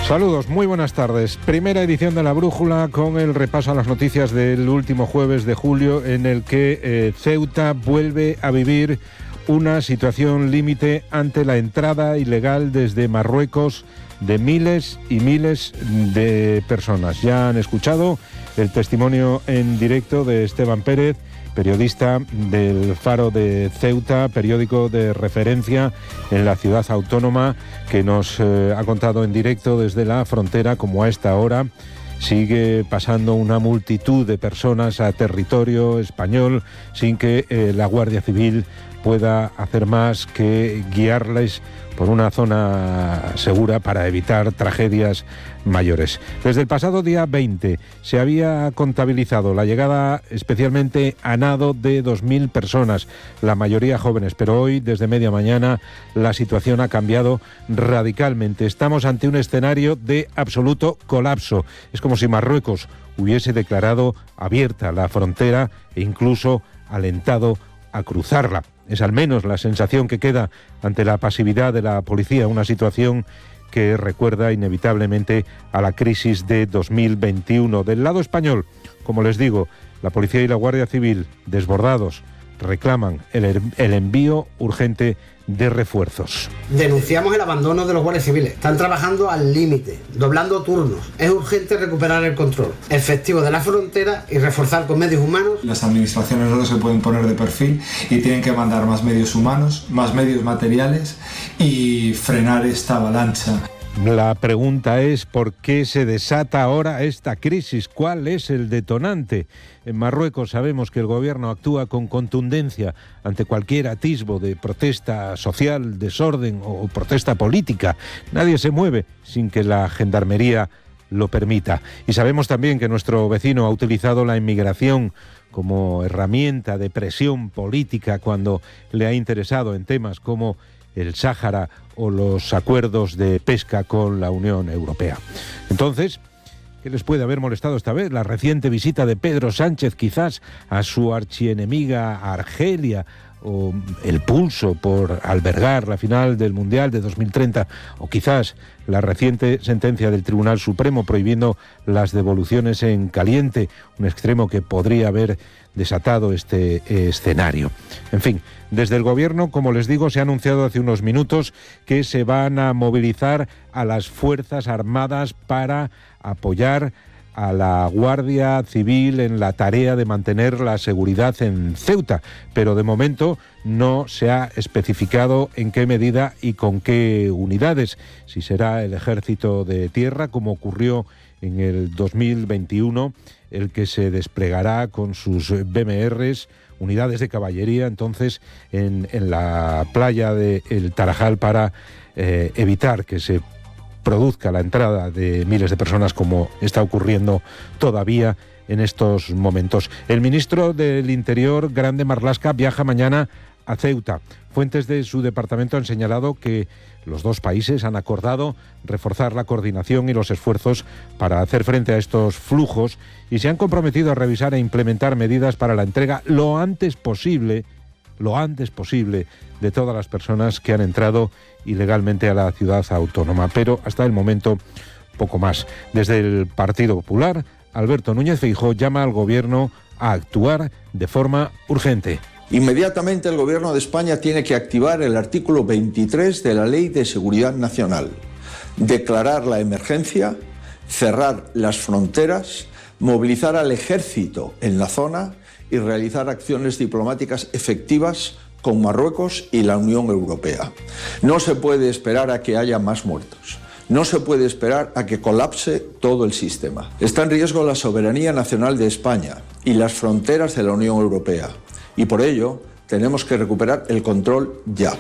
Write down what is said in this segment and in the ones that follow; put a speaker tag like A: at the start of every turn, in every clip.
A: Saludos, muy buenas tardes. Primera edición de La Brújula con el repaso a las noticias del último jueves de julio, en el que Ceuta vuelve a vivir una situación límite ante la entrada ilegal desde Marruecos de miles y miles de personas. Ya han escuchado el testimonio en directo de Esteban Pérez, periodista del Faro de Ceuta, periódico de referencia en la ciudad autónoma, que nos ha contado en directo desde la frontera cómo a esta hora sigue pasando una multitud de personas a territorio español sin que la Guardia Civil pueda hacer más que guiarles por una zona segura para evitar tragedias mayores. Desde el pasado día 20 se había contabilizado la llegada especialmente a nado de 2.000 personas, la mayoría jóvenes, pero hoy desde media mañana la situación ha cambiado radicalmente. Estamos ante un escenario de absoluto colapso. Es como si Marruecos hubiese declarado abierta la frontera e incluso alentado a cruzarla. Es al menos la sensación que queda ante la pasividad de la policía, una situación que recuerda inevitablemente a la crisis de 2021. Del lado español, como les digo, la policía y la Guardia Civil, desbordados, reclaman el envío urgente de refuerzos.
B: Denunciamos el abandono de los guardias civiles. Están trabajando al límite, doblando turnos. Es urgente recuperar el control efectivo de la frontera y reforzar con medios humanos.
C: Las administraciones no se pueden poner de perfil y tienen que mandar más medios humanos, más medios materiales y frenar esta avalancha.
A: La pregunta es ¿por qué se desata ahora esta crisis? ¿Cuál es el detonante? En Marruecos sabemos que el gobierno actúa con contundencia ante cualquier atisbo de protesta social, desorden o protesta política. Nadie se mueve sin que la gendarmería lo permita. Y sabemos también que nuestro vecino ha utilizado la inmigración como herramienta de presión política cuando le ha interesado en temas como el Sáhara o los acuerdos de pesca con la Unión Europea. Entonces, ¿qué les puede haber molestado esta vez? La reciente visita de Pedro Sánchez quizás a su archienemiga Argelia, o el pulso por albergar la final del Mundial de 2030, o quizás la reciente sentencia del Tribunal Supremo prohibiendo las devoluciones en caliente, un extremo que podría haber desatado este escenario. En fin, desde el gobierno, como les digo, se ha anunciado hace unos minutos que se van a movilizar a las Fuerzas Armadas para apoyar a la Guardia Civil en la tarea de mantener la seguridad en Ceuta, pero de momento no se ha especificado en qué medida y con qué unidades, si será el Ejército de Tierra, como ocurrió en el 2021, el que se desplegará con sus BMRs, unidades de caballería, entonces en la playa de El Tarajal para evitar que se produzca la entrada de miles de personas como está ocurriendo todavía en estos momentos. El ministro del Interior, Grande Marlaska, viaja mañana a Ceuta. Fuentes de su departamento han señalado que los dos países han acordado reforzar la coordinación y los esfuerzos para hacer frente a estos flujos y se han comprometido a revisar e implementar medidas para la entrega lo antes posible de todas las personas que han entrado ilegalmente a la ciudad autónoma. Pero hasta el momento, poco más. Desde el Partido Popular, Alberto Núñez Feijóo llama al Gobierno a actuar de forma urgente.
D: Inmediatamente el Gobierno de España tiene que activar el artículo 23 de la Ley de Seguridad Nacional, declarar la emergencia, cerrar las fronteras, movilizar al ejército en la zona y realizar acciones diplomáticas efectivas con Marruecos y la Unión Europea. No se puede esperar a que haya más muertos. No se puede esperar a que colapse todo el sistema. Está en riesgo la soberanía nacional de España y las fronteras de la Unión Europea. Y por ello, tenemos que recuperar el control ya.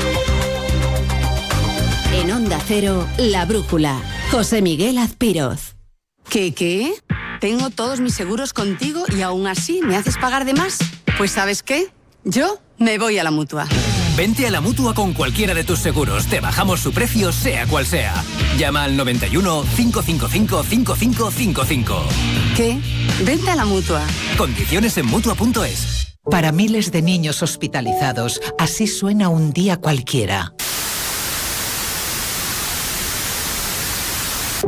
E: En Onda Cero, La Brújula. José Miguel Azpiroz.
F: ¿Qué? Tengo todos mis seguros contigo y aún así me haces pagar de más. Pues ¿sabes qué? Yo me voy a la Mutua.
G: Vente a la Mutua con cualquiera de tus seguros. Te bajamos su precio, sea cual sea. Llama al 91 555 5555.
F: ¿Qué? Vente a la Mutua.
G: Condiciones en Mutua.es.
H: Para miles de niños hospitalizados, así suena un día cualquiera.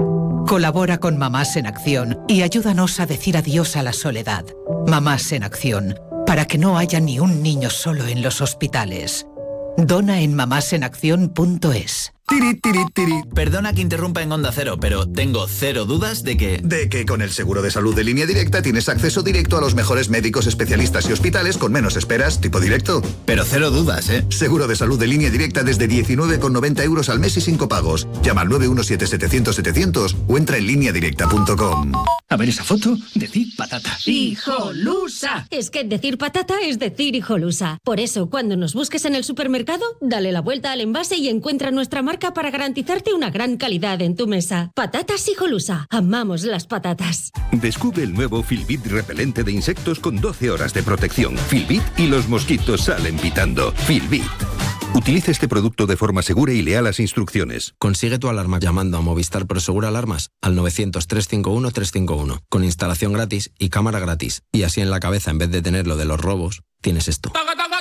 H: Colabora con Mamás en Acción y ayúdanos a decir adiós a la soledad. Mamás en Acción, para que no haya ni un niño solo en los hospitales. Dona en mamásenacción.es.
I: Tiri, tiri, tiri. Perdona que interrumpa en Onda Cero, pero tengo cero dudas de que con el seguro de salud de Línea Directa tienes acceso directo a los mejores médicos, especialistas y hospitales con menos esperas, tipo directo. Pero cero dudas, ¿eh? Seguro de salud de Línea Directa desde 19,90 € al mes y sin copagos. Llama al 917-700-700 o entra en lineadirecta.com.
J: A ver esa foto, decir patata.
K: ¡Hijolusa! Es que decir patata es decir hijolusa. Por eso, cuando nos busques en el supermercado, dale la vuelta al envase y encuentra nuestra marca para garantizarte una gran calidad en tu mesa. Patatas Hijolusa. Amamos las patatas.
L: Descubre el nuevo Filbit repelente de insectos con 12 horas de protección. Filbit y los mosquitos salen pitando. Filbit. Utiliza este producto de forma segura y lea las instrucciones.
M: Consigue tu alarma llamando a Movistar Prosegur Alarmas al 900-351-351 con instalación gratis y cámara gratis. Y así en la cabeza, en vez de tener lo de los robos, tienes esto.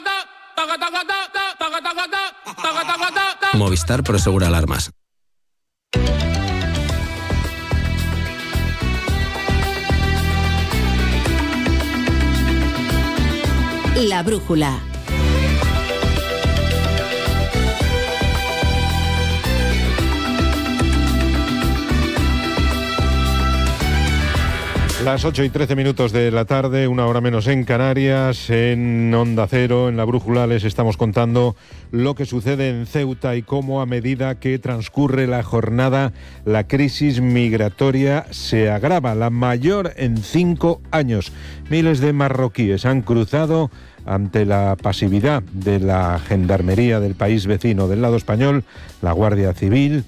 M: Movistar Prosegur Alarmas.
E: La brújula.
A: Las 8:13 de la tarde, una hora menos en Canarias, en Onda Cero, en La Brújula, les estamos contando lo que sucede en Ceuta y cómo a medida que transcurre la jornada, la crisis migratoria se agrava, la mayor en 5 años. Miles de marroquíes han cruzado ante la pasividad de la gendarmería del país vecino del lado español, la Guardia Civil.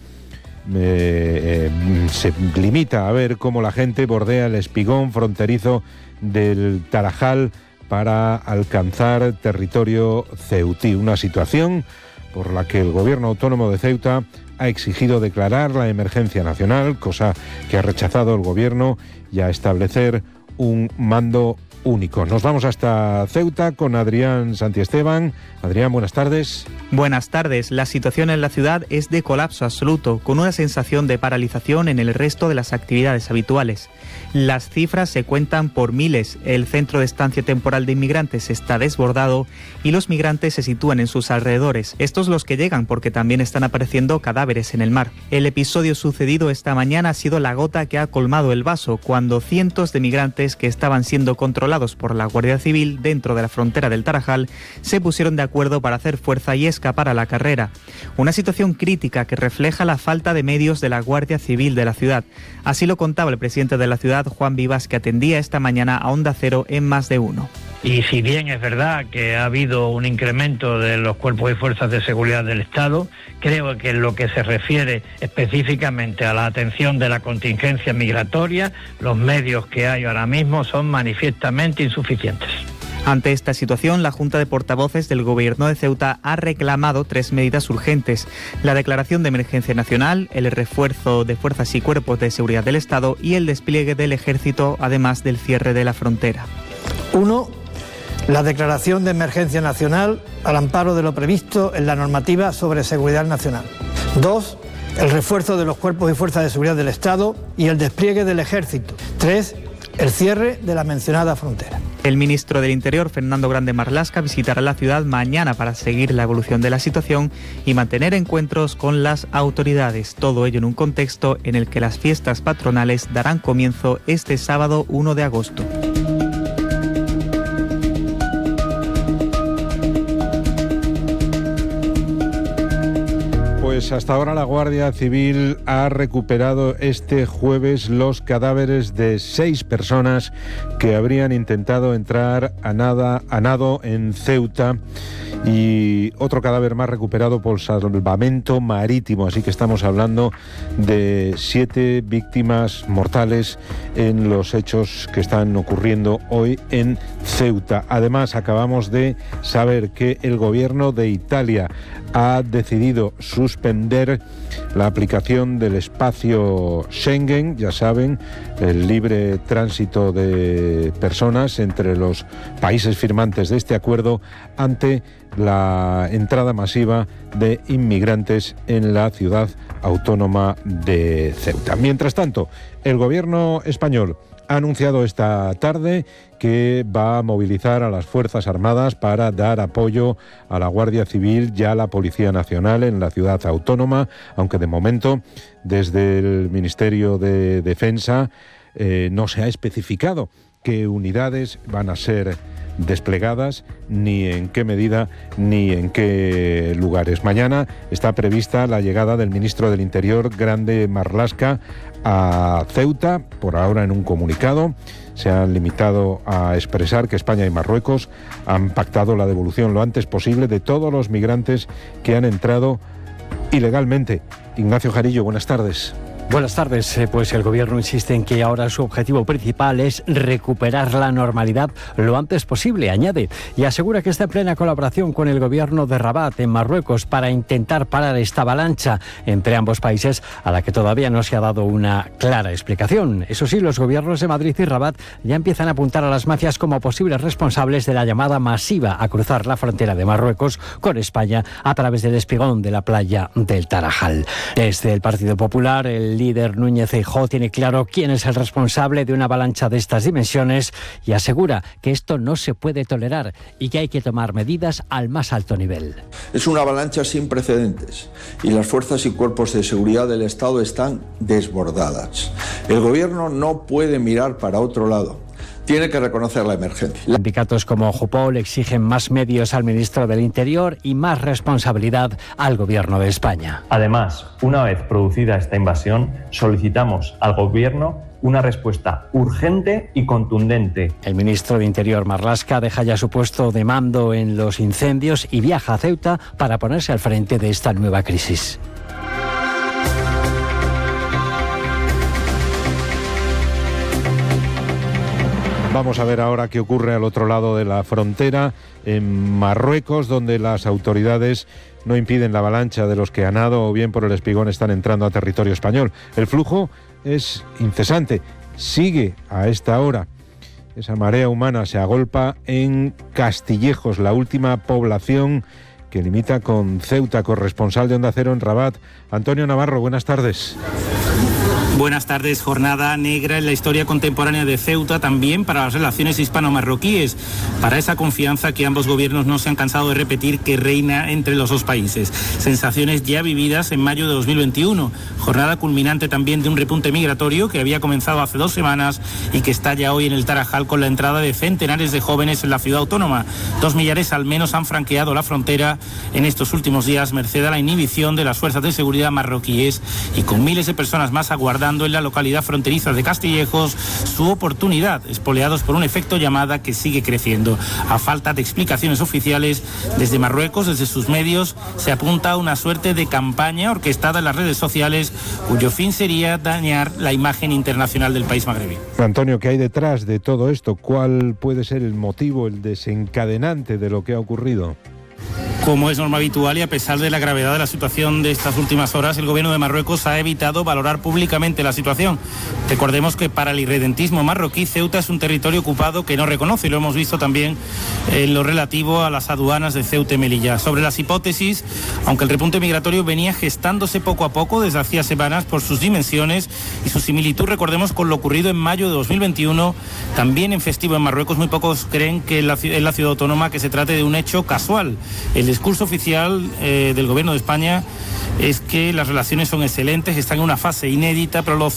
A: Se limita a ver cómo la gente bordea el espigón fronterizo del Tarajal para alcanzar territorio ceutí. Una situación por la que el gobierno autónomo de Ceuta ha exigido declarar la emergencia nacional, cosa que ha rechazado el gobierno, y a establecer un mando único. Nos vamos hasta Ceuta con Adrián Santiesteban. Adrián, buenas tardes.
N: Buenas tardes. La situación en la ciudad es de colapso absoluto, con una sensación de paralización en el resto de las actividades habituales. Las cifras se cuentan por miles. El centro de estancia temporal de inmigrantes está desbordado y los migrantes se sitúan en sus alrededores. Estos los que llegan porque también están apareciendo cadáveres en el mar. El episodio sucedido esta mañana ha sido la gota que ha colmado el vaso, cuando cientos de migrantes que estaban siendo controlados por la Guardia Civil dentro de la frontera del Tarajal se pusieron de acuerdo para hacer fuerza y escapar a la carrera. Una situación crítica que refleja la falta de medios de la Guardia Civil de la ciudad. Así lo contaba el presidente de la ciudad, Juan Vivas, que atendía esta mañana a Onda Cero en Más de Uno.
O: Y si bien es verdad que ha habido un incremento de los cuerpos y fuerzas de seguridad del Estado, creo que en lo que se refiere específicamente a la atención de la contingencia migratoria, los medios que hay ahora mismo son manifiestamente insuficientes.
N: Ante esta situación, la Junta de Portavoces del Gobierno de Ceuta ha reclamado 3 medidas urgentes: la declaración de emergencia nacional, el refuerzo de fuerzas y cuerpos de seguridad del Estado y el despliegue del Ejército, además del cierre de la frontera.
P: 1. La declaración de emergencia nacional al amparo de lo previsto en la normativa sobre seguridad nacional. 2. El refuerzo de los cuerpos y fuerzas de seguridad del Estado y el despliegue del Ejército. 3. El cierre de la mencionada frontera.
N: El ministro del Interior, Fernando Grande Marlaska, visitará la ciudad mañana para seguir la evolución de la situación y mantener encuentros con las autoridades. Todo ello en un contexto en el que las fiestas patronales darán comienzo este sábado 1 de agosto.
A: Pues hasta ahora la Guardia Civil ha recuperado este jueves los cadáveres de 6 personas que habrían intentado entrar a nado en Ceuta, y otro cadáver más recuperado por salvamento marítimo. Así que estamos hablando de 7 víctimas mortales en los hechos que están ocurriendo hoy en Ceuta. Además, acabamos de saber que el gobierno de Italia ha decidido suspender la aplicación del espacio Schengen, ya saben, el libre tránsito de personas entre los países firmantes de este acuerdo, ante la entrada masiva de inmigrantes en la ciudad autónoma de Ceuta. Mientras tanto, el gobierno español ha anunciado esta tarde que va a movilizar a las Fuerzas Armadas para dar apoyo a la Guardia Civil y a la Policía Nacional en la ciudad autónoma, aunque de momento desde el Ministerio de Defensa no se ha especificado qué unidades van a ser desplegadas, ni en qué medida, ni en qué lugares. Mañana está prevista la llegada del ministro del Interior, Grande Marlaska, a Ceuta. Por ahora, en un comunicado, se han limitado a expresar que España y Marruecos han pactado la devolución lo antes posible de todos los migrantes que han entrado ilegalmente. Ignacio Jarillo, buenas tardes.
Q: Buenas tardes. Pues el Gobierno insiste en que ahora su objetivo principal es recuperar la normalidad lo antes posible, añade, y asegura que está en plena colaboración con el Gobierno de Rabat, en Marruecos, para intentar parar esta avalancha entre ambos países, a la que todavía no se ha dado una clara explicación. Eso sí, los gobiernos de Madrid y Rabat ya empiezan a apuntar a las mafias como posibles responsables de la llamada masiva a cruzar la frontera de Marruecos con España a través del espigón de la playa del Tarajal. Desde el Partido Popular, el líder Núñez Feijóo tiene claro quién es el responsable de una avalancha de estas dimensiones y asegura que esto no se puede tolerar y que hay que tomar medidas al más alto nivel.
D: Es una avalancha sin precedentes y las fuerzas y cuerpos de seguridad del Estado están desbordadas. El Gobierno no puede mirar para otro lado. Tiene que reconocer la emergencia.
Q: Sindicatos como Jupol exigen más medios al ministro del Interior y más responsabilidad al Gobierno de España.
R: Además, una vez producida esta invasión, solicitamos al Gobierno una respuesta urgente y contundente.
Q: El ministro de Interior, Marlaska, deja ya su puesto de mando en los incendios y viaja a Ceuta para ponerse al frente de esta nueva crisis.
A: Vamos a ver ahora qué ocurre al otro lado de la frontera, en Marruecos, donde las autoridades no impiden la avalancha de los que a nado o bien por el espigón están entrando a territorio español. El flujo es incesante, sigue a esta hora. Esa marea humana se agolpa en Castillejos, la última población que limita con Ceuta. Corresponsal de Onda Cero en Rabat, Antonio Navarro, buenas tardes.
S: Buenas tardes. Jornada negra en la historia contemporánea de Ceuta, también para las relaciones hispano-marroquíes, para esa confianza que ambos gobiernos no se han cansado de repetir que reina entre los dos países. Sensaciones ya vividas en mayo de 2021, jornada culminante también de un repunte migratorio que había comenzado hace 2 semanas y que estalla hoy en el Tarajal con la entrada de centenares de jóvenes en la ciudad autónoma. 2 millares al menos han franqueado la frontera en estos últimos días, merced a la inhibición de las fuerzas de seguridad marroquíes, y con miles de personas más aguardando en la localidad fronteriza de Castillejos su oportunidad, espoleados por un efecto llamada que sigue creciendo. A falta de explicaciones oficiales, desde Marruecos, desde sus medios, se apunta a una suerte de campaña orquestada en las redes sociales, cuyo fin sería dañar la imagen internacional del país magrebí.
A: Antonio, ¿qué hay detrás de todo esto? ¿Cuál puede ser el motivo, el desencadenante de lo que ha ocurrido?
S: Como es norma habitual y a pesar de la gravedad de la situación de estas últimas horas, el gobierno de Marruecos ha evitado valorar públicamente la situación. Recordemos que para el irredentismo marroquí, Ceuta es un territorio ocupado que no reconoce, y lo hemos visto también en lo relativo a las aduanas de Ceuta y Melilla. Sobre las hipótesis, aunque el repunte migratorio venía gestándose poco a poco desde hacía semanas por sus dimensiones y su similitud, recordemos, con lo ocurrido en mayo de 2021, también en festivo en Marruecos, muy pocos creen que en la ciudad autónoma que se trate de un hecho casual. El discurso oficial del Gobierno de España es que las relaciones son excelentes, están en una fase inédita, pero lo